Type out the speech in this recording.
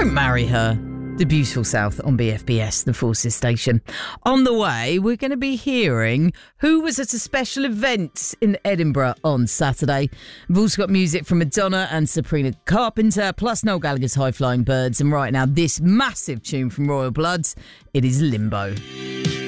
Don't marry her. The beautiful South on BFBS, the Forces station. On the way, we're going to be hearing who was at a special event in Edinburgh on Saturday. We've also got music from Madonna and Sabrina Carpenter, plus Noel Gallagher's High Flying Birds. And right now, this massive tune from Royal Bloods, it is Limbo.